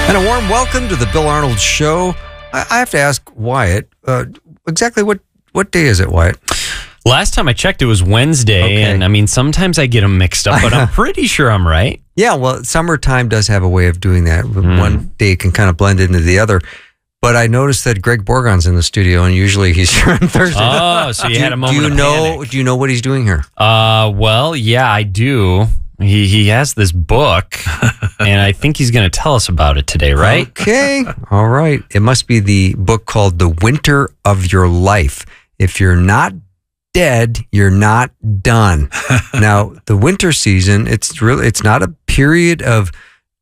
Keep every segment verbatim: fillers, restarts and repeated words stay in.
And a warm welcome to the Bill Arnold Show. I, I have to ask Wyatt, uh, exactly what, what day is it, Wyatt? Last time I checked, it was Wednesday, Okay. and I mean, sometimes I get them mixed up, but I'm pretty sure I'm right. Yeah, well, summertime does have a way of doing that. Mm. One day can kind of blend into the other. But I noticed that Greg Borgon's in the studio, and usually he's here on Thursday. Oh, so you do, had a moment do you of know? panic. Do you know what he's doing here? Uh, well, yeah, I do. He he has this book, and I think he's going to tell us about it today, right? Okay, all right. It must be the book called "The Winter of Your Life." If you're not dead, you're not done. Now, the winter season, it's really it's not a period of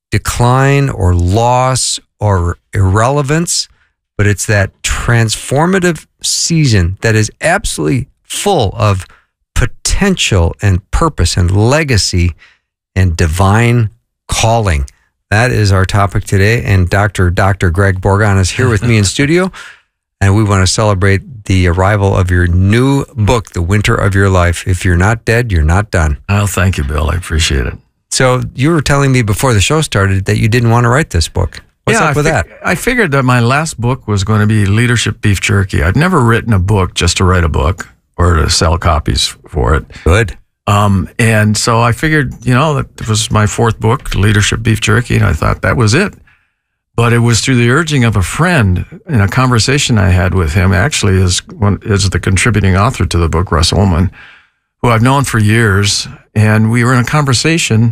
decline or loss or irrelevance, but it's that transformative season that is absolutely full of potential and purpose and legacy and divine calling. That is our topic today. And Doctor Doctor Greg Borgon is here with me in studio. And we want to celebrate the arrival of your new book, The Winter of Your Life. If you're not dead, you're not done. Oh, thank you, Bill. I appreciate it. So you were telling me before the show started that you didn't want to write this book. What's yeah, up with I that? fig- I figured that my last book was going to be Leadership Beef Jerky. I'd never written a book just to write a book or to sell copies for it. Good. Um, and so I figured, you know, that was my fourth book, Leadership Beef Jerky, and I thought that was it. But it was through the urging of a friend in a conversation I had with him, actually is one is the contributing author to the book, Russ Ullman, who I've known for years. And we were in a conversation,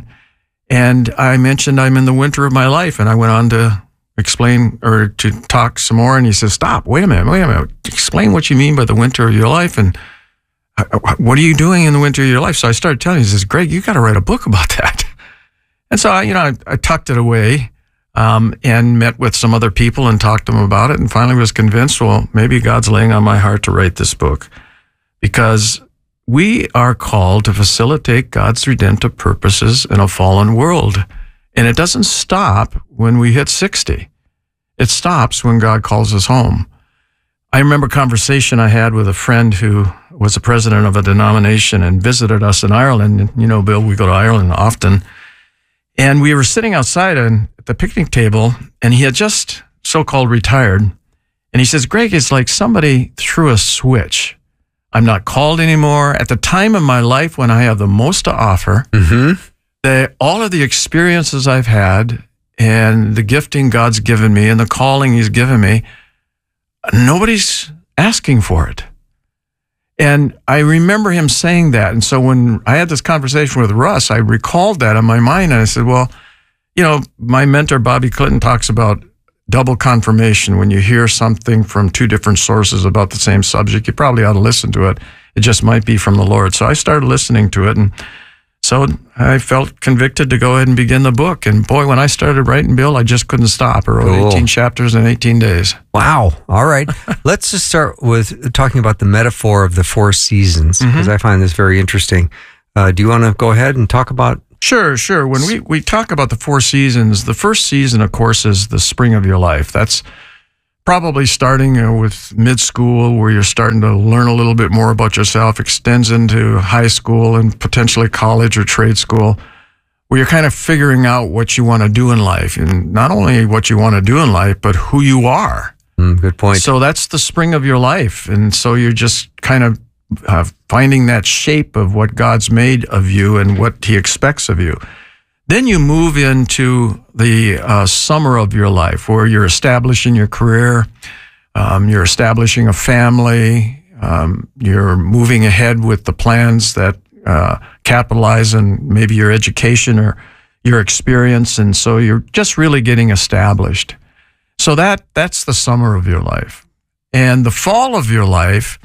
and I mentioned I'm in the winter of my life, and I went on to explain or to talk some more, and he says, stop, wait a minute, wait a minute. Explain what you mean by the winter of your life, and what are you doing in the winter of your life? So I started telling him, he says, Greg, you got to write a book about that. And so, I, you know, I, I tucked it away um, and met with some other people and talked to them about it, and finally was convinced, well, maybe God's laying on my heart to write this book, because we are called to facilitate God's redemptive purposes in a fallen world. And it doesn't stop when we hit sixty. It stops when God calls us home. I remember a conversation I had with a friend who was the president of a denomination and visited us in Ireland. And, you know, Bill, we go to Ireland often. And we were sitting outside on the picnic table, and he had just so-called retired. And he says, Greg, it's like somebody threw a switch. I'm not called anymore. At the time of my life when I have the most to offer, Mm-hmm. the, all of the experiences I've had and the gifting God's given me and the calling he's given me, nobody's asking for it. And I remember him saying that. And so when I had this conversation with Russ, I recalled that in my mind. And I said, well, you know, my mentor, Bobby Clinton, talks about double confirmation. When you hear something from two different sources about the same subject, you probably ought to listen to it. It just might be from the Lord. So I started listening to it. And so I felt convicted to go ahead and begin the book. And boy, when I started writing, Bill, I just couldn't stop. I wrote Cool. eighteen chapters in eighteen days. Wow. All right. Let's just start with talking about the metaphor of the four seasons, because I find this very interesting. Uh, do you want to go ahead and talk about? Sure, sure. When we, we talk about the four seasons, the first season, of course, is the spring of your life. That's probably starting you know, with mid-school, where you're starting to learn a little bit more about yourself, extends into high school and potentially college or trade school, where you're kind of figuring out what you want to do in life. And not only what you want to do in life, but who you are. Mm, good point. So that's the spring of your life. And so you're just kind of uh, finding that shape of what God's made of you and what he expects of you. Then you move into the uh, summer of your life, where you're establishing your career, um, you're establishing a family, um, you're moving ahead with the plans that uh, capitalize on maybe your education or your experience, and so you're just really getting established. So that that's the summer of your life. And the fall of your life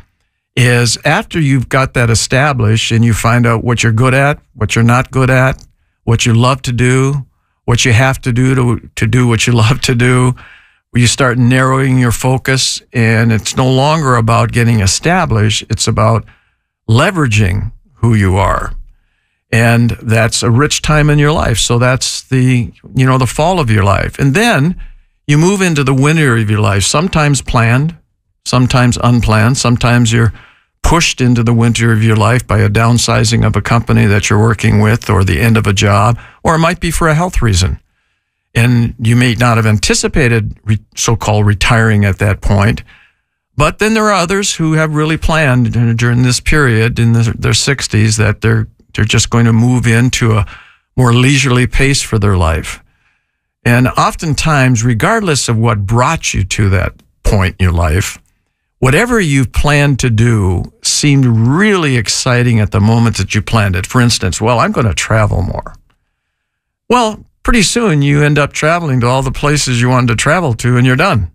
is after you've got that established and you find out what you're good at, what you're not good at, what you love to do, what you have to do to, to do what you love to do, where you start narrowing your focus, and it's no longer about getting established, it's about leveraging who you are. And that's a rich time in your life. So that's the, you know, the fall of your life. And then you move into the winter of your life, sometimes planned, sometimes unplanned. Sometimes you're pushed into the winter of your life by a downsizing of a company that you're working with, or the end of a job, or it might be for a health reason. And you may not have anticipated re- so-called retiring at that point. But then there are others who have really planned during this period in the, their sixties that they're they're just going to move into a more leisurely pace for their life. And oftentimes, regardless of what brought you to that point in your life, whatever you've planned to do seemed really exciting at the moment that you planned it. For instance, well, I'm going to travel more. Well, pretty soon you end up traveling to all the places you wanted to travel to and you're done.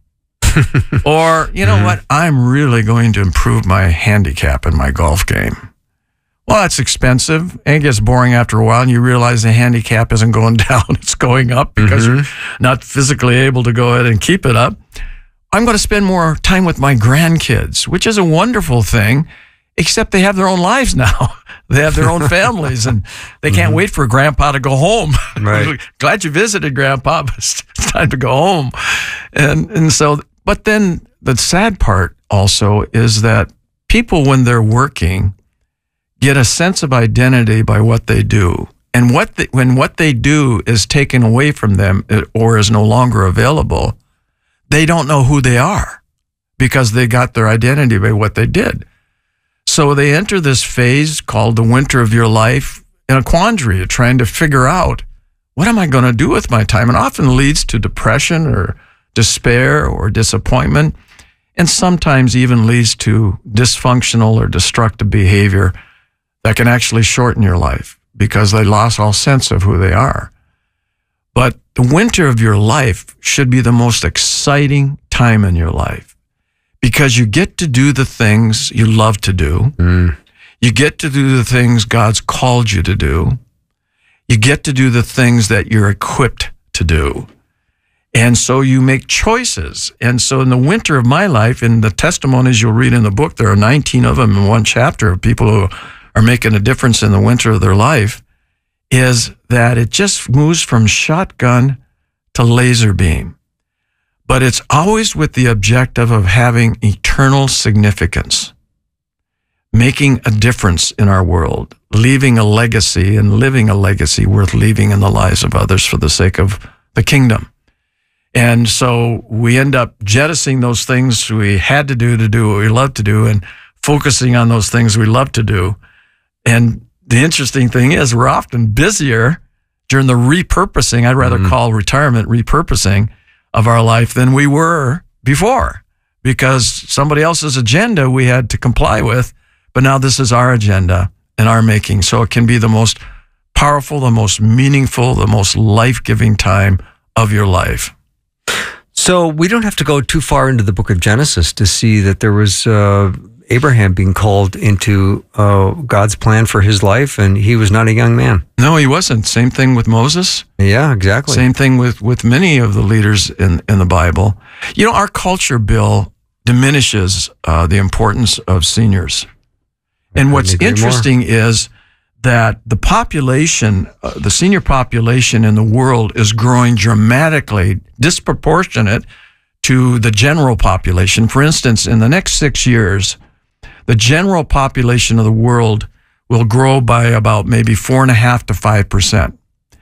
Or, you know mm-hmm. what? I'm really going to improve my handicap in my golf game. Well, that's expensive and it gets boring after a while, and you realize the handicap isn't going down, it's going up because mm-hmm. you're not physically able to go ahead and keep it up. I'm going to spend more time with my grandkids, which is a wonderful thing, except they have their own lives now. They have their own families, and they can't mm-hmm. wait for Grandpa to go home. Right. Glad you visited, Grandpa, but it's time to go home. And and so, but then the sad part also is that people, when they're working, get a sense of identity by what they do. And what they, when what they do is taken away from them or is no longer available, they don't know who they are because they got their identity by what they did. So they enter this phase called the winter of your life in a quandary, trying to figure out, what am I going to do with my time? And often leads to depression or despair or disappointment, and sometimes even leads to dysfunctional or destructive behavior that can actually shorten your life because they lost all sense of who they are. But the winter of your life should be the most exciting time in your life because you get to do the things you love to do. Mm. You get to do the things God's called you to do. You get to do the things that you're equipped to do. And so you make choices. And so in the winter of my life, in the testimonies you'll read in the book, there are nineteen of them in one chapter of people who are making a difference in the winter of their life, is that it just moves from shotgun to laser beam. But it's always with the objective of having eternal significance, making a difference in our world, leaving a legacy and living a legacy worth leaving in the lives of others for the sake of the kingdom. And so we end up jettisoning those things we had to do to do what we love to do and focusing on those things we love to do. And the interesting thing is we're often busier during the repurposing, I'd rather mm-hmm. call retirement repurposing of our life than we were before, because somebody else's agenda we had to comply with, but now this is our agenda and our making. So it can be the most powerful, the most meaningful, the most life-giving time of your life. So we don't have to go too far into the book of Genesis to see that there was uh, Abraham being called into uh, God's plan for his life, and he was not a young man. No, he wasn't. Same thing with Moses. Yeah, exactly. Same thing with, with many of the leaders in, in the Bible. You know, our culture, Bill, diminishes uh, the importance of seniors. And what's interesting more. is that the population, uh, the senior population in the world is growing dramatically, disproportionate to the general population. For instance, in the next six years, the general population of the world will grow by about maybe four and a half to five percent.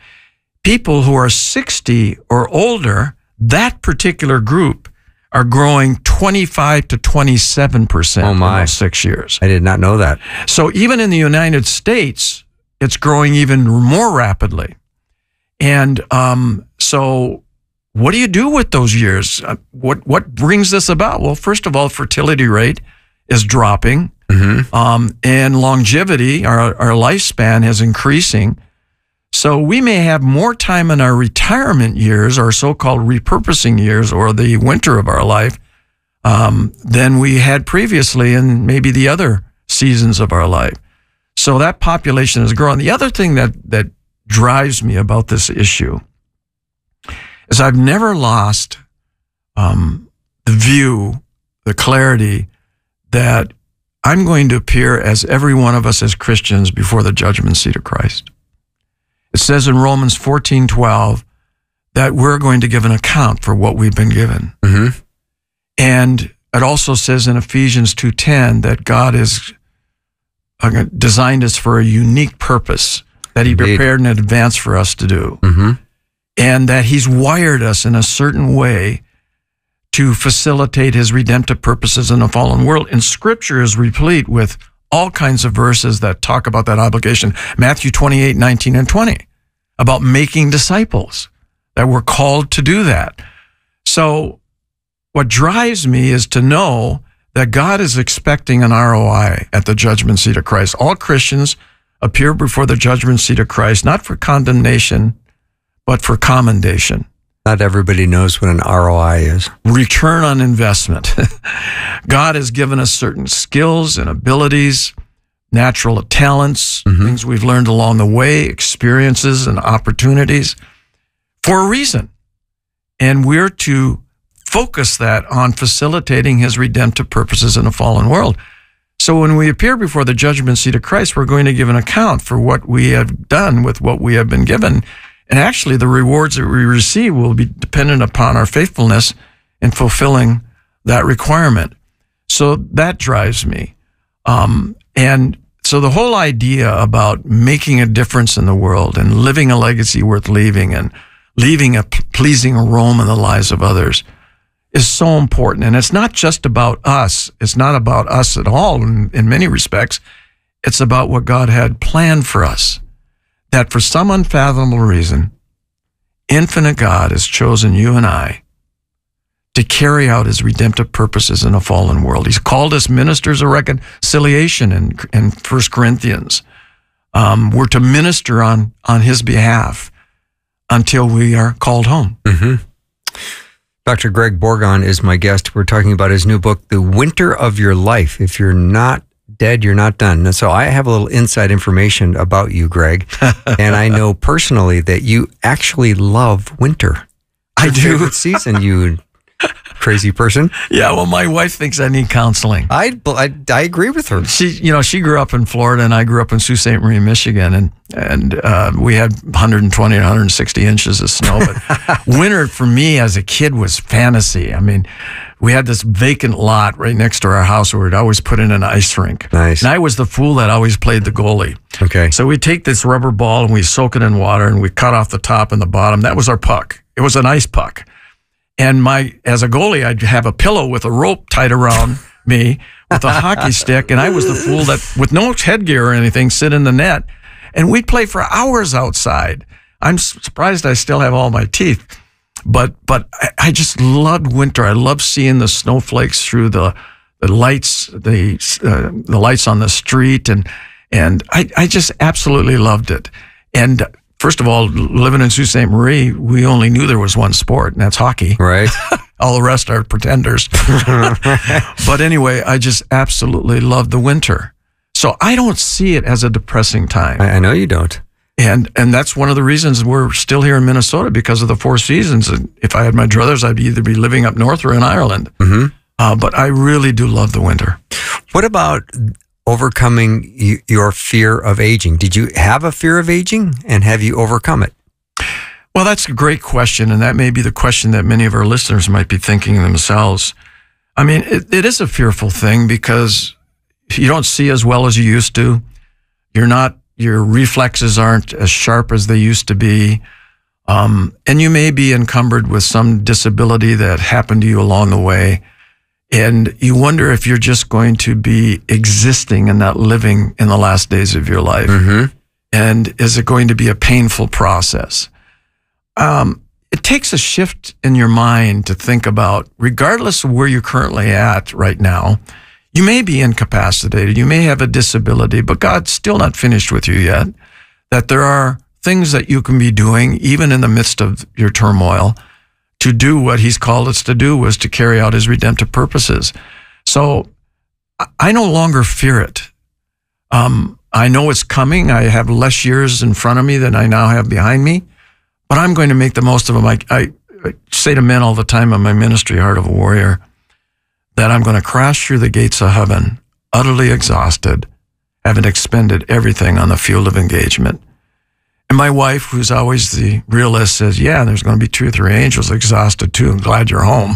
People who are sixty or older, that particular group, are growing twenty-five to twenty-seven percent oh my. in those six years. I did not know that. So even in the United States, it's growing even more rapidly. And um, so what do you do with those years? Uh, what what brings this about? Well, first of all, fertility rate is dropping, mm-hmm. um, and longevity, our, our lifespan is increasing. So we may have more time in our retirement years, our so-called repurposing years, or the winter of our life, um, than we had previously in maybe the other seasons of our life. So that population is growing. The other thing that, that drives me about this issue is I've never lost um, the view, the clarity that I'm going to appear as every one of us as Christians before the judgment seat of Christ. It says in Romans fourteen twelve that we're going to give an account for what we've been given. Mm-hmm. And it also says in Ephesians two ten that God has designed us for a unique purpose that he Indeed. prepared in advance for us to do. Mm-hmm. and that he's wired us in a certain way to facilitate his redemptive purposes in a fallen world. And Scripture is replete with all kinds of verses that talk about that obligation. Matthew twenty-eight, nineteen, and twenty, about making disciples, that we're called to do that. So what drives me is to know that God is expecting an R O I at the judgment seat of Christ. All Christians appear before the judgment seat of Christ, not for condemnation, but for commendation. Not everybody knows what an R O I is. Return on investment. God has given us certain skills and abilities, natural talents, mm-hmm. things we've learned along the way, experiences and opportunities for a reason. And we're to focus that on facilitating his redemptive purposes in a fallen world. So when we appear before the judgment seat of Christ, we're going to give an account for what we have done with what we have been given. And actually, the rewards that we receive will be dependent upon our faithfulness in fulfilling that requirement. So that drives me. Um, and so the whole idea about making a difference in the world and living a legacy worth leaving and leaving a pleasing aroma in the lives of others is so important. And it's not just about us. It's not about us at all in, in many respects. It's about what God had planned for us. That for some unfathomable reason, infinite God has chosen you and I to carry out his redemptive purposes in a fallen world. He's called us ministers of reconciliation in, in First Corinthians. Um, we're to minister on, on his behalf until we are called home. Mm-hmm. Doctor Greg Bourgond is my guest. We're talking about his new book, The Winter of Your Life. If you're not dead, you're not done. And so I have a little inside information about you, Greg. And I know personally that you actually love winter. I Your do. Favorite season, you crazy person. Yeah, well, my wife thinks I need counseling. I, I, I agree with her. She, you know, she grew up in Florida, and I grew up in Sault Ste. Marie, Michigan, and and uh, we had one hundred twenty and one hundred sixty inches of snow. But winter for me as a kid was fantasy. I mean, we had this vacant lot right next to our house where we'd always put in an ice rink. Nice. And I was the fool that always played the goalie. Okay. So we take this rubber ball and we soak it in water, and we cut off the top and the bottom. That was our puck. It was an ice puck. And my, as a goalie, I'd have a pillow with a rope tied around me with a hockey stick. And I was the fool that, with no headgear or anything, sit in the net. And we'd play for hours outside. I'm surprised I still have all my teeth. But, but I, I just loved winter. I loved seeing the snowflakes through the, the lights, the, uh, the lights on the street. And, and I, I just absolutely loved it. And, first of all, living in Sault Ste. Marie, we only knew there was one sport, and that's hockey. Right. All the rest are pretenders. But anyway, I just absolutely love the winter. So I don't see it as a depressing time. I, I know you don't. And and that's one of the reasons we're still here in Minnesota, because of the four seasons. And if I had my druthers, I'd either be living up north or in Ireland. Mm-hmm. Uh, but I really do love the winter. What about overcoming y- your fear of aging? Did you have a fear of aging, and have you overcome it? Well, that's a great question, and that may be the question that many of our listeners might be thinking themselves. I mean, it, it is a fearful thing because you don't see as well as you used to. You're not, your reflexes aren't as sharp as they used to be. Um, and you may be encumbered with some disability that happened to you along the way. And you wonder if you're just going to be existing and not living in the last days of your life. Mm-hmm. And is it going to be a painful process? Um, it takes a shift in your mind to think about, regardless of where you're currently at right now, you may be incapacitated, you may have a disability, but God's still not finished with you yet. That there are things that you can be doing, even in the midst of your turmoil, to do what he's called us to do, was to carry out his redemptive purposes. So I no longer fear it. Um, I know it's coming. I have less years in front of me than I now have behind me, but I'm going to make the most of them. I, I, I say to men all the time in my ministry, Heart of a Warrior, that I'm going to crash through the gates of heaven, utterly exhausted, having expended everything on the field of engagement. And my wife, who's always the realist, says, yeah, there's going to be two or three angels exhausted too. I'm glad you're home.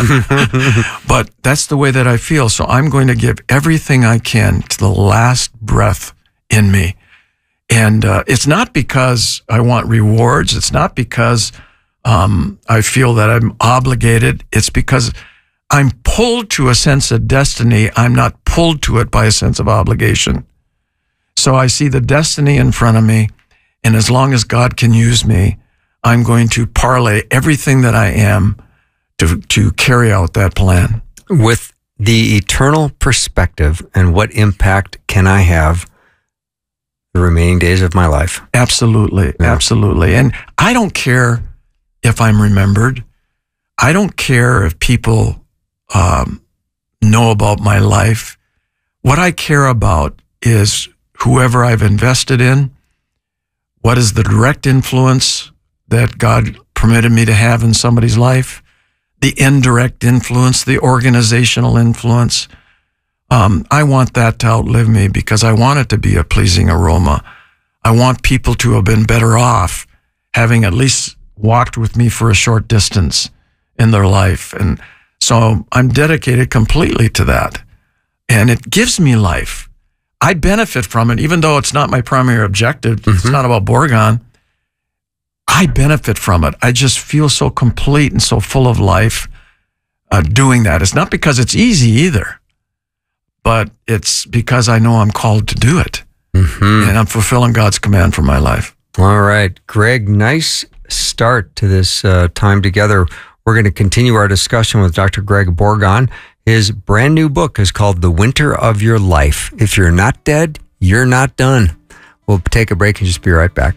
But that's the way that I feel. So I'm going to give everything I can to the last breath in me. And uh, it's not because I want rewards. It's not because um, I feel that I'm obligated. It's because I'm pulled to a sense of destiny. I'm not pulled to it by a sense of obligation. So I see the destiny in front of me, and as long as God can use me, I'm going to parlay everything that I am to to carry out that plan. With the eternal perspective, and what impact can I have the remaining days of my life? Absolutely, yeah. absolutely. And I don't care if I'm remembered. I don't care if people um, know about my life. What I care about is whoever I've invested in, what is the direct influence that God permitted me to have in somebody's life, the indirect influence, the organizational influence. Um, I want that to outlive me because I want it to be a pleasing aroma. I want people to have been better off having at least walked with me for a short distance in their life. And so I'm dedicated completely to that. And it gives me life. I benefit from it, even though it's not my primary objective. Mm-hmm. It's not about Borgon. I benefit from it. I just feel so complete and so full of life uh, doing that. It's not because it's easy either, but it's because I know I'm called to do it. Mm-hmm. And I'm fulfilling God's command for my life. All right, Greg, nice start to this uh, time together. We're going to continue our discussion with Doctor Greg Borgon. His brand new book is called The Winter of Your Life. If you're not dead, you're not done. We'll take a break and just be right back.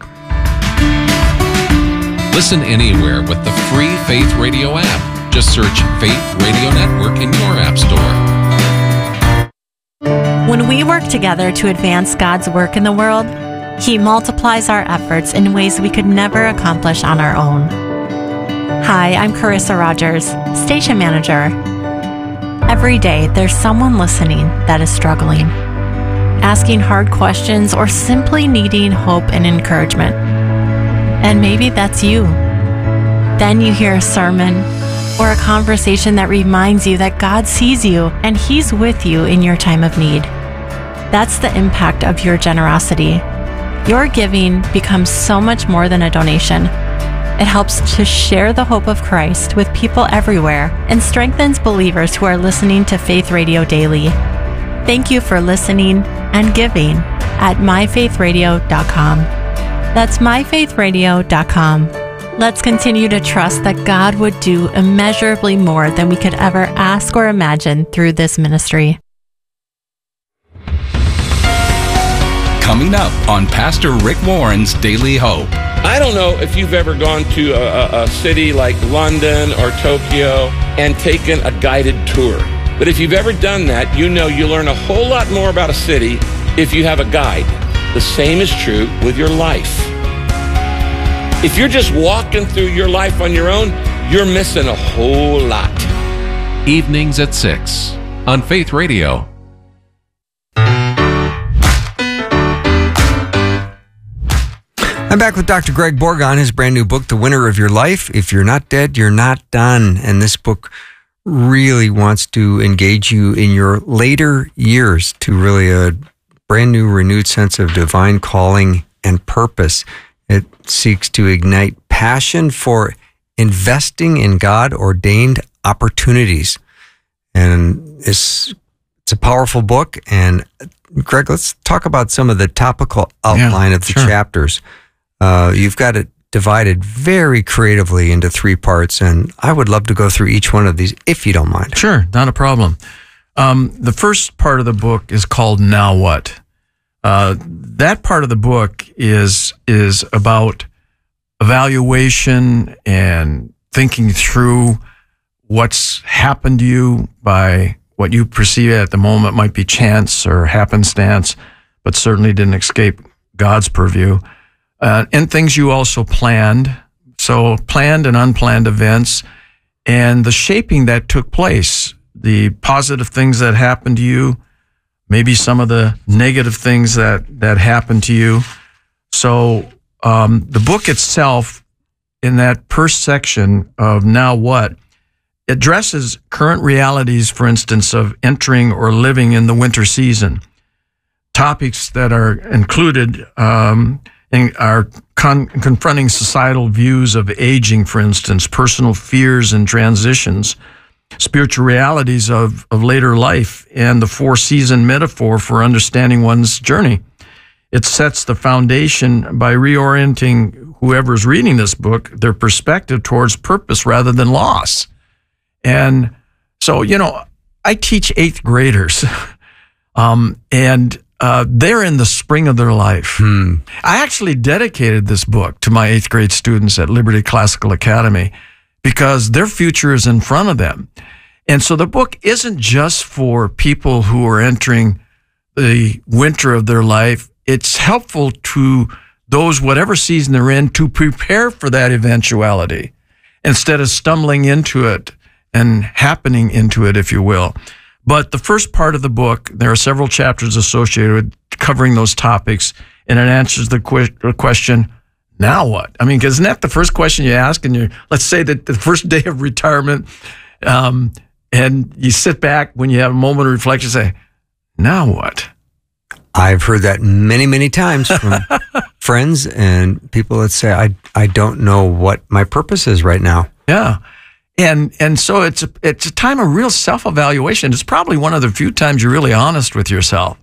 Listen anywhere with the free Faith Radio app. Just search Faith Radio Network in your app store. When we work together to advance God's work in the world, He multiplies our efforts in ways we could never accomplish on our own. Hi, I'm Carissa Rogers, Station Manager. Every day, there's someone listening that is struggling, asking hard questions, or simply needing hope and encouragement. And maybe that's you. Then you hear a sermon or a conversation that reminds you that God sees you and He's with you in your time of need. That's the impact of your generosity. Your giving becomes so much more than a donation. It helps to share the hope of Christ with people everywhere and strengthens believers who are listening to Faith Radio daily. Thank you for listening and giving at my faith radio dot com. That's my faith radio dot com. Let's continue to trust that God would do immeasurably more than we could ever ask or imagine through this ministry. Coming up on Pastor Rick Warren's Daily Hope. I don't know if you've ever gone to a, a city like London or Tokyo and taken a guided tour. But if you've ever done that, you know you learn a whole lot more about a city if you have a guide. The same is true with your life. If you're just walking through your life on your own, you're missing a whole lot. Evenings at six on Faith Radio. I'm back with Doctor Greg Borgon, his brand new book, The Winter of Your Life. If you're not dead, you're not done. And this book really wants to engage you in your later years to really a brand new, renewed sense of divine calling and purpose. It seeks to ignite passion for investing in God-ordained opportunities. And it's, it's a powerful book. And Greg, let's talk about some of the topical outline yeah, of the sure. chapters. Uh, you've got it divided very creatively into three parts, and I would love to go through each one of these, if you don't mind. Sure, not a problem. Um, the first part of the book is called Now What? Uh, that part of the book is is about evaluation and thinking through what's happened to you by what you perceive at the moment might be chance or happenstance, but certainly didn't escape God's purview. Uh, and things you also planned, so planned and unplanned events, and the shaping that took place, the positive things that happened to you, maybe some of the negative things that, that happened to you. So um, the book itself, in that first section of Now What, addresses current realities, for instance, of entering or living in the winter season. topics that are included um, in, are con- confronting societal views of aging, for instance, personal fears and transitions, spiritual realities of, of later life, and the four-season metaphor for understanding one's journey. It sets the foundation by reorienting whoever's reading this book, their perspective towards purpose rather than loss. And so, you know, I teach eighth graders, um, and uh, they're in the spring of their life. Hmm. I actually dedicated this book to my eighth grade students at Liberty Classical Academy because their future is in front of them. And so the book isn't just for people who are entering the winter of their life. It's helpful to those, whatever season they're in, to prepare for that eventuality instead of stumbling into it and happening into it, if you will. But the first part of the book, there are several chapters associated with covering those topics, and it answers the que- question, now what? I mean, because isn't that the first question you ask? And you, let's say that the first day of retirement, um, and you sit back when you have a moment of reflection, say, now what? I've heard that many, many times from friends and people that say, I, I don't know what my purpose is right now. Yeah. And and so it's a, it's a time of real self-evaluation. It's probably one of the few times you're really honest with yourself.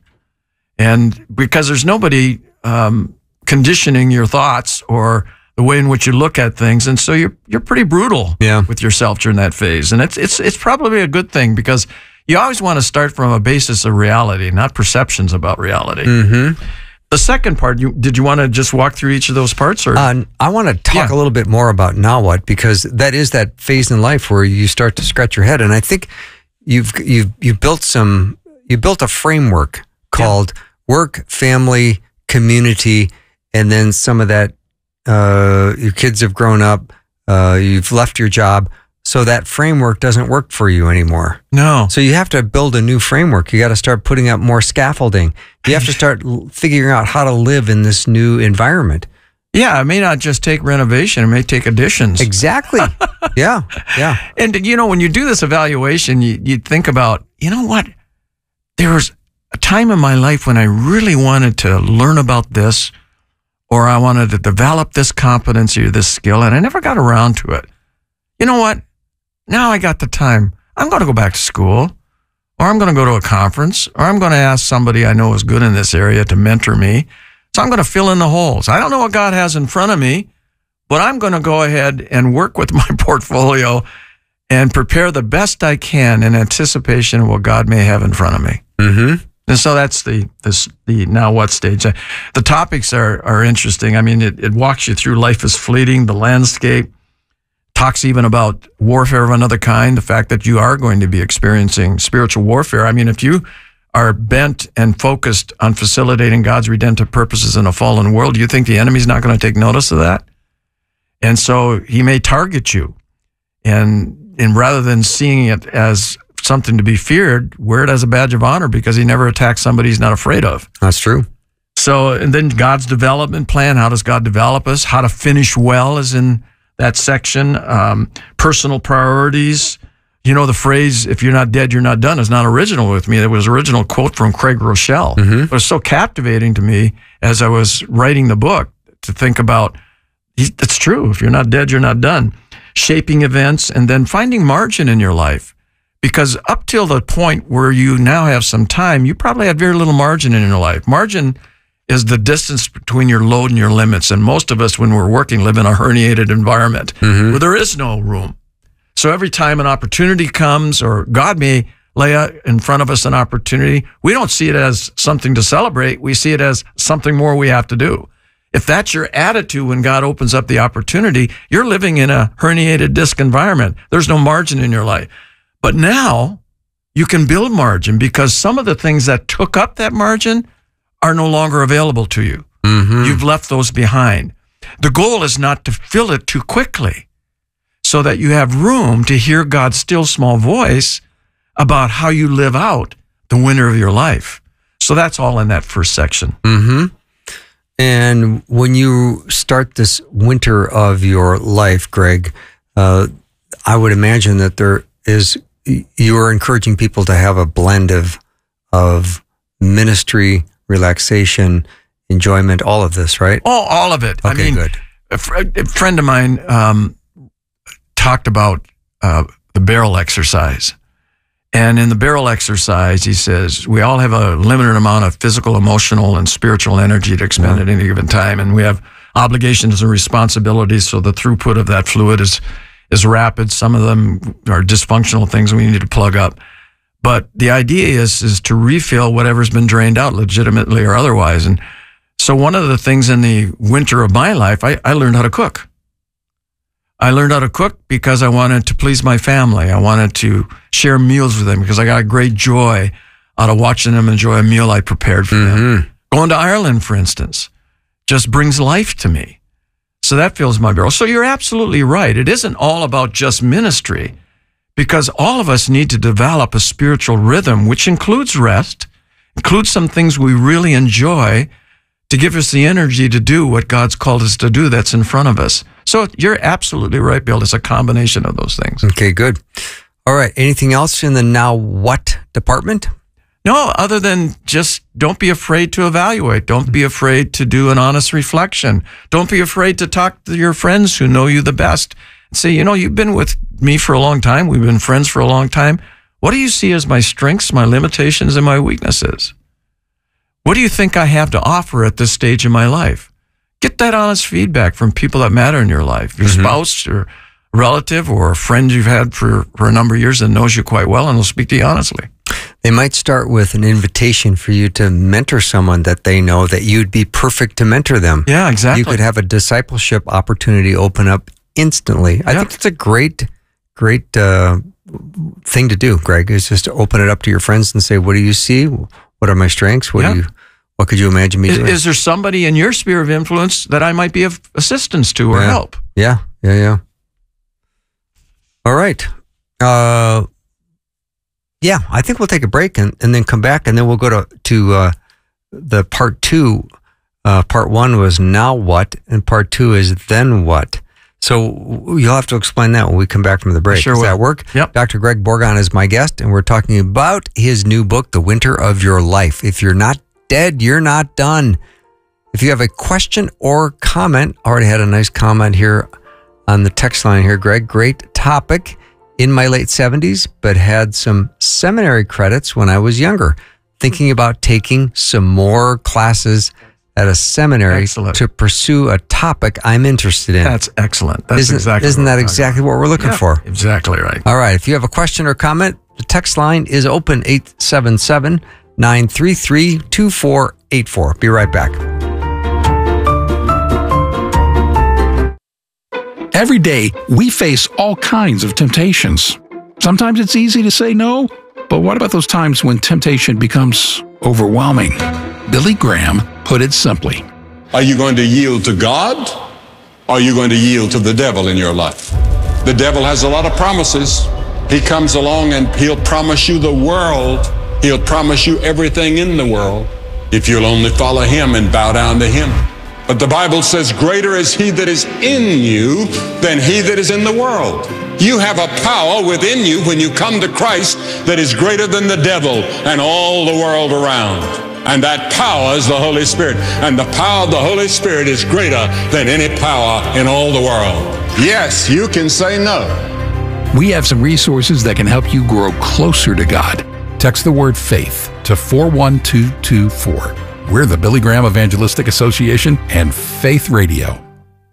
And because there's nobody um, conditioning your thoughts or the way in which you look at things. And so you're you're pretty brutal yeah. with yourself during that phase. And it's it's it's probably a good thing because you always want to start from a basis of reality, not perceptions about reality. Mm-hmm. The second part, you, did you want to just walk through each of those parts? Or uh, I want to talk Yeah. a little bit more about now what, because that is that phase in life where you start to scratch your head. And I think you've you've you built some you built a framework called work, family, community, and then some of that. Uh, your kids have grown up. Uh, you've left your job. So that framework doesn't work for you anymore. No. So you have to build a new framework. You got to start putting up more scaffolding. You have to start l- figuring out how to live in this new environment. Yeah, it may not just take renovation, it may take additions. Exactly. yeah. Yeah. And, you know, when you do this evaluation, you, you think about, you know what? There was a time in my life when I really wanted to learn about this, or I wanted to develop this competency or this skill, and I never got around to it. You know what? Now I got the time. I'm going to go back to school, or I'm going to go to a conference, or I'm going to ask somebody I know is good in this area to mentor me. So I'm going to fill in the holes. I don't know what God has in front of me, but I'm going to go ahead and work with my portfolio and prepare the best I can in anticipation of what God may have in front of me. Mm-hmm. And so that's the this, the now what stage. The topics are are interesting. I mean, it, it walks you through life is fleeting, the landscape, talks even about warfare of another kind, the fact that you are going to be experiencing spiritual warfare. I mean, if you are bent and focused on facilitating God's redemptive purposes in a fallen world, you think the enemy's not going to take notice of that? And so he may target you. And, and rather than seeing it as something to be feared, wear it as a badge of honor because he never attacks somebody he's not afraid of. That's true. So, and then God's development plan, how does God develop us? How to finish well is in that section. Um, personal priorities. You know, the phrase, if you're not dead, you're not done, is not original with me. It was an original quote from Craig Rochelle. Mm-hmm. It was so captivating to me as I was writing the book to think about, it's true. If you're not dead, you're not done. Shaping events and then finding margin in your life. Because up till the point where you now have some time, you probably had very little margin in your life. Margin is the distance between your load and your limits. And most of us, when we're working, live in a herniated environment Mm-hmm. where there is no room. So every time an opportunity comes, or God may lay out in front of us an opportunity, we don't see it as something to celebrate. We see it as something more we have to do. If that's your attitude when God opens up the opportunity, you're living in a herniated disc environment. There's no margin in your life. But now you can build margin because some of the things that took up that margin are no longer available to you. Mm-hmm. You've left those behind. The goal is not to fill it too quickly so that you have room to hear God's still small voice about how you live out the winter of your life. So that's all in that first section. Mm-hmm. And when you start this winter of your life, Greg, uh, I would imagine that there is, you are encouraging people to have a blend of, of ministry, relaxation, enjoyment, all of this, right? Oh, all of it. Okay, I mean, good. A, fr- a friend of mine um, talked about uh, the barrel exercise. And in the barrel exercise, he says, we all have a limited amount of physical, emotional, and spiritual energy to expend Yeah. at any given time. And we have obligations and responsibilities, so the throughput of that fluid is is rapid. Some of them are dysfunctional things we need to plug up. But the idea is is to refill whatever's been drained out, legitimately or otherwise. And so one of the things in the winter of my life, I, I learned how to cook. I learned how to cook because I wanted to please my family. I wanted to share meals with them because I got great joy out of watching them enjoy a meal I prepared for them. Mm-hmm. Going to Ireland, for instance, just brings life to me. So that fills my barrel. So you're absolutely right. It isn't all about just ministry, because all of us need to develop a spiritual rhythm, which includes rest, includes some things we really enjoy to give us the energy to do what God's called us to do that's in front of us. So you're absolutely right, Bill. It's a combination of those things. Okay, good. All right. Anything else in the now what department? No, other than just don't be afraid to evaluate. Don't be afraid to do an honest reflection. Don't be afraid to talk to your friends who know you the best. Say, you know, you've been with me for a long time. We've been friends for a long time. What do you see as my strengths, my limitations, and my weaknesses? What do you think I have to offer at this stage in my life? Get that honest feedback from people that matter in your life, your Mm-hmm. spouse or relative or a friend you've had for, for a number of years that knows you quite well and will speak to you honestly. They might start with an invitation for you to mentor someone that they know that you'd be perfect to mentor them. Yeah, exactly. You could have a discipleship opportunity open up instantly. I Yeah. think it's a great, great uh, thing to do, Greg, is just to open it up to your friends and say, what do you see? What are my strengths? What Yeah. do you, what could you imagine me Is, doing? is there somebody in your sphere of influence that I might be of assistance to or Yeah. help? Yeah, yeah, yeah. All right. Uh, yeah, I think we'll take a break and, and then come back, and then we'll go to, to uh, the part two. Uh, part one was now what, and part two is then what. So you'll have to explain that when we come back from the break. Sure Does will. that work? Yep. Doctor Greg Borgon is my guest, and we're talking about his new book, The Winter of Your Life. If you're not dead, you're not done. If you have a question or comment, already had a nice comment here on the text line here, Greg. Great topic. In my late seventies, but had some seminary credits when I was younger. Thinking about taking some more classes at a seminary Excellent. to pursue a topic I'm interested in. That's excellent. That's isn't, exactly Isn't what that we're talking exactly what we're looking about. for? Yeah, exactly right. All right. If you have a question or comment, the text line is open, eight seven seven, nine three three, two four eight four. Be right back. Every day, we face all kinds of temptations. Sometimes it's easy to say no, but what about those times when temptation becomes overwhelming? Billy Graham put it simply. Are you going to yield to God? Or are you going to yield to the devil in your life? The devil has a lot of promises. He comes along and he'll promise you the world. He'll promise you everything in the world if you'll only follow him and bow down to him. But the Bible says, greater is he that is in you than he that is in the world. You have a power within you when you come to Christ that is greater than the devil and all the world around. And that power is the Holy Spirit. And the power of the Holy Spirit is greater than any power in all the world. Yes, you can say no. We have some resources that can help you grow closer to God. Text the word faith to four one two two four. We're the Billy Graham Evangelistic Association and Faith Radio.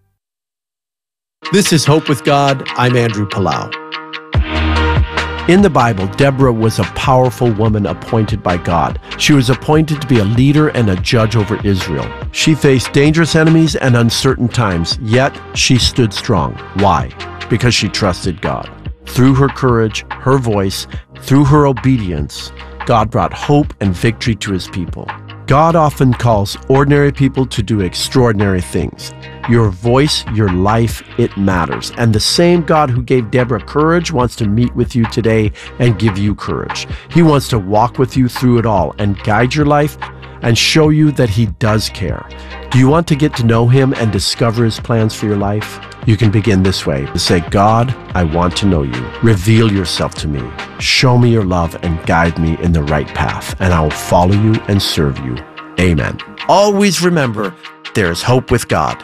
This is Hope with God. I'm Andrew Palau. In the Bible, Deborah was a powerful woman appointed by God. She was appointed to be a leader and a judge over Israel. She faced dangerous enemies and uncertain times, yet she stood strong. Why? Because she trusted God. Through her courage, her voice, through her obedience, God brought hope and victory to his people. God often calls ordinary people to do extraordinary things. Your voice, your life, it matters. And the same God who gave Deborah courage wants to meet with you today and give you courage. He wants to walk with you through it all and guide your life and show you that he does care. Do you want to get to know him and discover his plans for your life? You can begin this way. To say, God, I want to know you. Reveal yourself to me. Show me your love and guide me in the right path, and I will follow you and serve you Amen. Always remember, there is hope with God.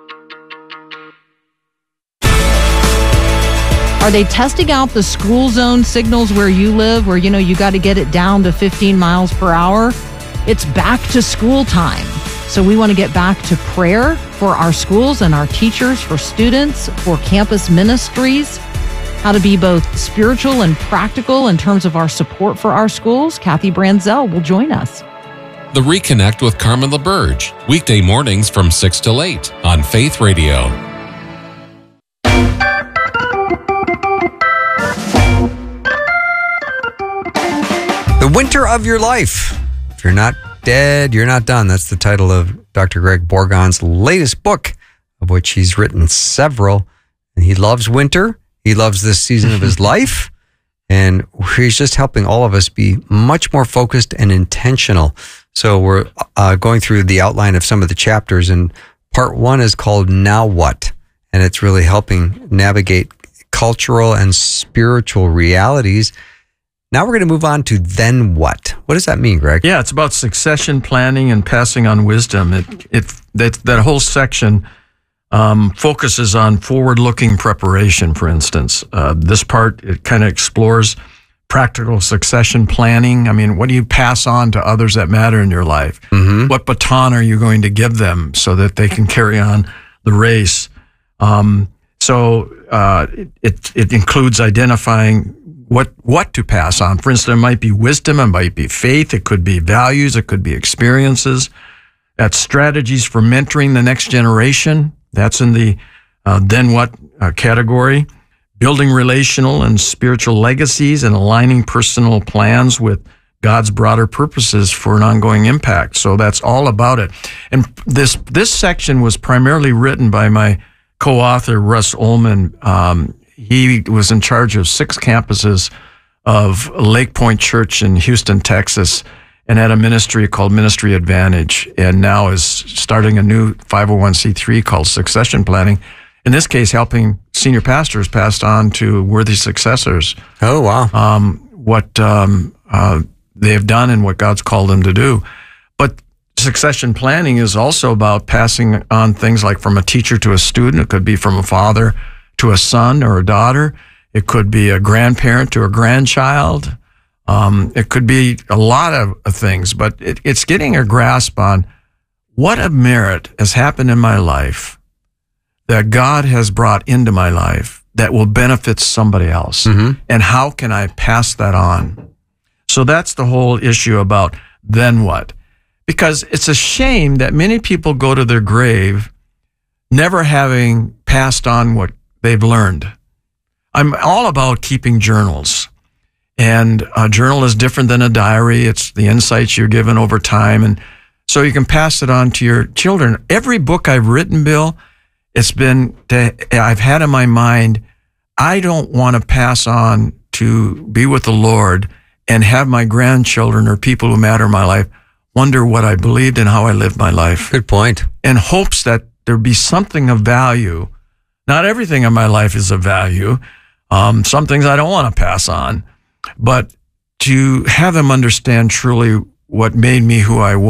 Are they testing out the school zone signals where you live, where, you know, you got to get it down to fifteen miles per hour? It's back to school time. So we want to get back to prayer for our schools and our teachers, for students, for campus ministries, how to be both spiritual and practical in terms of our support for our schools. Kathy Branzell will join us. The Reconnect with Carmen LaBerge, weekday mornings from six till eight on Faith Radio. The Winter of Your Life. If you're not dead, you're not done. That's the title of Doctor Greg Borgon's latest book, of which he's written several. And he loves winter. He loves this season of his life. And he's just helping all of us be much more focused and intentional. So we're uh, going through the outline of some of the chapters. And part one is called Now What? And it's really helping navigate cultural and spiritual realities. Now we're going to move on to Then What? What does that mean, Greg? Yeah, it's about succession planning and passing on wisdom. It, it that that whole section um, focuses on forward-looking preparation. For instance, uh, this part it kind of explores practical succession planning. I mean, what do you pass on to others that matter in your life? Mm-hmm. What baton are you going to give them so that they can carry on the race? Um, so uh, it it includes identifying what what to pass on. For instance, there might be wisdom, it might be faith, it could be values, it could be experiences. That's strategies for mentoring the next generation. That's in the uh, Then What uh, category. Building relational and spiritual legacies and aligning personal plans with God's broader purposes for an ongoing impact. So that's all about it. And this this section was primarily written by my co-author, Russ Ullman. Um, He was in charge of six campuses of Lake Point Church in Houston, Texas, and had a ministry called Ministry Advantage, and now is starting a new five oh one c three called Succession Planning. In this case, helping senior pastors pass on to worthy successors. Oh, wow. Um, what um, uh, they have done and what God's called them to do. But succession planning is also about passing on things like from a teacher to a student. It could be from a father to a son or a daughter. It could be a grandparent to a grandchild. Um, it could be a lot of, of things, but it, it's getting a grasp on what a merit has happened in my life that God has brought into my life that will benefit somebody else. Mm-hmm. And how can I pass that on? So that's the whole issue about then what? Because it's a shame that many people go to their grave never having passed on what they've learned. I'm all about keeping journals. And a journal is different than a diary. It's the insights you're given over time. And so you can pass it on to your children. Every book I've written, Bill, it's been, to, I've had in my mind, I don't want to pass on to be with the Lord and have my grandchildren or people who matter in my life wonder what I believed and how I lived my life. Good point. In hopes that there be something of value. Not everything in my life is of value. Um, some things I don't want to pass on. But to have them understand truly what made me who I was.